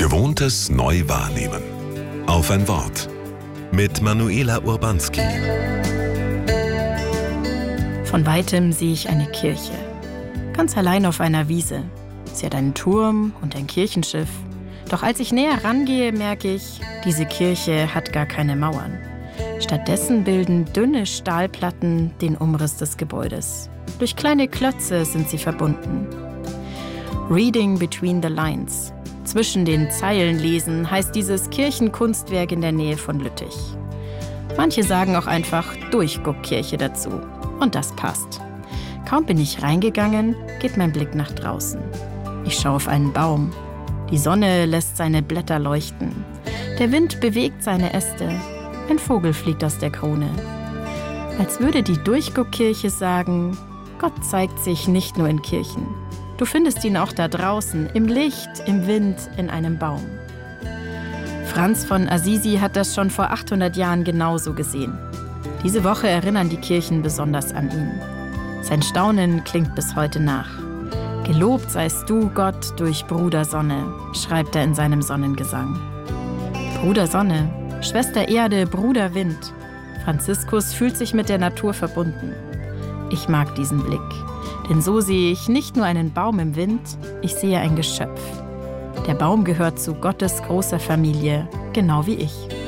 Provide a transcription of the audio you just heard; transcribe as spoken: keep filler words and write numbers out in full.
Gewohntes neu wahrnehmen. Auf ein Wort. Mit Manuela Urbanski. Von weitem sehe ich eine Kirche. Ganz allein auf einer Wiese. Sie hat einen Turm und ein Kirchenschiff. Doch als ich näher rangehe, merke ich, diese Kirche hat gar keine Mauern. Stattdessen bilden dünne Stahlplatten den Umriss des Gebäudes. Durch kleine Klötze sind sie verbunden. Reading between the lines. Zwischen den Zeilen lesen heißt dieses Kirchenkunstwerk in der Nähe von Lüttich. Manche sagen auch einfach Durchguckkirche dazu. Und das passt. Kaum bin ich reingegangen, geht mein Blick nach draußen. Ich schaue auf einen Baum. Die Sonne lässt seine Blätter leuchten. Der Wind bewegt seine Äste. Ein Vogel fliegt aus der Krone. Als würde die Durchguckkirche sagen, Gott zeigt sich nicht nur in Kirchen. Du findest ihn auch da draußen, im Licht, im Wind, in einem Baum. Franz von Assisi hat das schon vor achthundert Jahren genauso gesehen. Diese Woche erinnern die Kirchen besonders an ihn. Sein Staunen klingt bis heute nach. Gelobt seist du, Gott, durch Bruder Sonne, schreibt er in seinem Sonnengesang. Bruder Sonne, Schwester Erde, Bruder Wind. Franziskus fühlt sich mit der Natur verbunden. Ich mag diesen Blick, denn so sehe ich nicht nur einen Baum im Wind, ich sehe ein Geschöpf. Der Baum gehört zu Gottes großer Familie, genau wie ich.